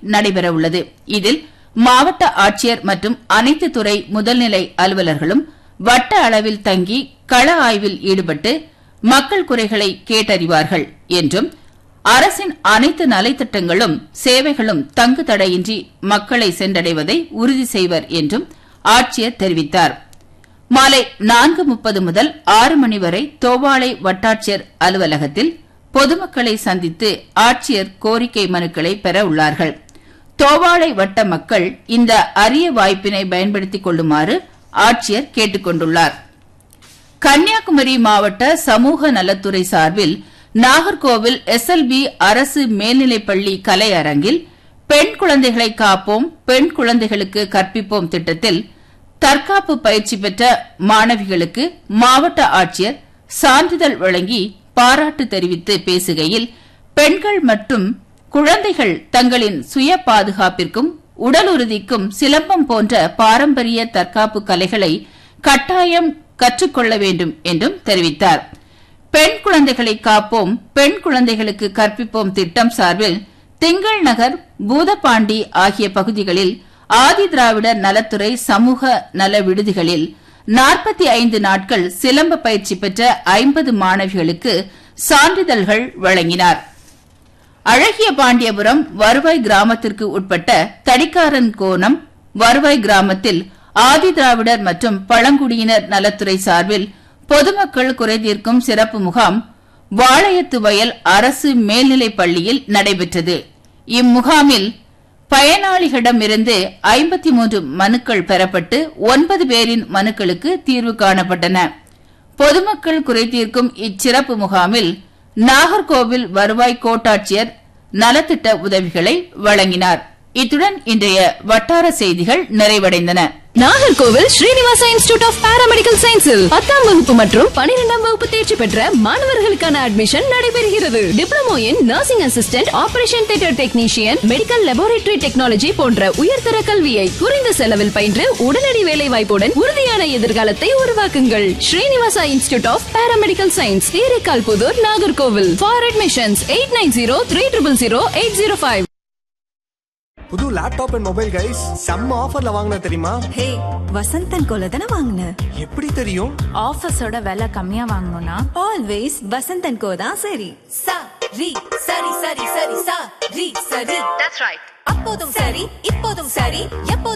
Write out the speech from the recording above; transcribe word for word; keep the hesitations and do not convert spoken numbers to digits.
நடைபெறவுள்ளது. இதில் மாவட்ட ஆட்சியர் மற்றும் அனைத்து துறை முதல்நிலை அலுவலர்களும் வட்ட அளவில் தங்கி கள ஆய்வில் ஈடுபட்டு மக்கள் குறைகளை கேட்டறிவார்கள் என்றும் அரசின் அனைத்து நலத்திட்டங்களும் சேவைகளும் தங்கு தடையின்றி மக்களை சென்றடைவதை உறுதி செய்வர் என்றும் ஆட்சியர் தெரிவித்தார். மாலை நான்கு முப்பது முதல் ஆறு மணி வரை தோவாளை வட்டாட்சியர் அலுவலகத்தில் பொதுமக்களை சந்தித்து ஆட்சியர் கோரிக்கை மனுக்களை பெற உள்ளார்கள். தோவாளை வட்ட மக்கள் இந்த அரிய வாய்ப்பினை பயன்படுத்திக் கொள்ளுமாறு ஆட்சியர் கேட்டுக் கொண்டுள்ளார். கன்னியாகுமரி மாவட்ட சமூக நலத்துறை சார்பில் நாகர்கோவில் எஸ் எல் பி அரசு மேல்நிலைப்பள்ளி கலை அரங்கில் பெண் குழந்தைகளை காப்போம் பெண் குழந்தைகளுக்கு கற்பிப்போம் திட்டத்தில் தற்காப்பு பயிற்சி பெற்ற மாணவிகளுக்கு மாவட்ட ஆட்சியர் சான்றிதழ் வழங்கி பாராட்டு தெரிவித்து பேசுகையில், பெண்கள் மற்றும் குழந்தைகள் தங்களின் சுய பாதுகாப்பிற்கும் உடல் உறுதிக்கும் சிலம்பம் போன்ற பாரம்பரிய தற்காப்பு கலைகளை கட்டாயம் கற்றுக்கொள்ள வேண்டும் என்றும் தெரிவித்தார். பெண் குழந்தைகளை காப்போம் பெண் குழந்தைகளுக்கு கற்பிப்போம் திட்டம் சார்பில் திங்கள் நகர், பூதப்பாண்டி ஆகிய பகுதிகளில் ஆதி திராவிடர் நலத்துறை சமூக நல விடுதிகளில் நாற்பத்தி ஐந்து நாட்கள் சிலம்ப பயிற்சி பெற்ற ஐம்பது மாணவிகளுக்கு சான்றிதழ்கள் வழங்கினார். அழகிய பாண்டியபுரம் வருவாய் கிராமத்திற்கு உட்பட்ட தடிக்காரன் கோணம் வருவாய் கிராமத்தில் ஆதி திராவிடர் மற்றும் பழங்குடியினர் நலத்துறை சார்பில் பொதுமக்கள் குறைதீர்க்கும் சிறப்பு முகாம் வாளையத்து வயல் அரசு மேல்நிலைப் பள்ளியில் நடைபெற்றது. இம்முகாமில் பயனாளிகளிடமிருந்து ஐம்பத்தி மூன்று மனுக்கள் பெறப்பட்டு ஒன்பது பேரின் மனுக்களுக்கு தீர்வு காணப்பட்டன. பொதுமக்கள் குறைதீர்க்கும் இச்சிறப்பு முகாமில் நாகர்கோவில் வருவாய் கோட்டாட்சியர் நலத்திட்ட உதவிகளை வழங்கினார். இத்துடன் இன்றைய வட்டார செய்திகள் நிறைவடைந்தன. Nagercoil Srinivasa institute of paramedical சயின்ஸில் பத்தாம் வகுப்பு மற்றும் பனிரெண்டாம் வகுப்பு தேர்ச்சி பெற்ற மாணவர்களுக்கான அட்மிஷன் நடைபெறுகிறது. Diploma in nursing assistant, operation theatre technician, medical laboratory technology போன்ற உயர்தர கல்வியை குறைந்த செலவில் பயின்று உடனடி வேலை வாய்ப்புடன் உறுதியான எதிர்காலத்தை உருவாக்குங்கள். Srinivasa institute of paramedical science, Theraikkal Pudur, Nagercoil. For admissions eight nine zero three triple zero eight zero five. புது லேப்டாப் அண்ட் மொபைல் கைஸ் செம்ம ஆஃபர்ல வாங்குன தெரியுமா? ஹே, வசந்தன் கோல தான வாங்குன. எப்படி தெரியும்? ஆஃபர்ஸோட விலை கம்மியா வாங்கணும்னா ஆல்வேஸ் வசந்தன் கோ தான் சரி. சா ரி சரி சரி சரி சா ரி சரி. That's right. அப்போதும் சரி, இப்போதும் சரி, எப்போதும்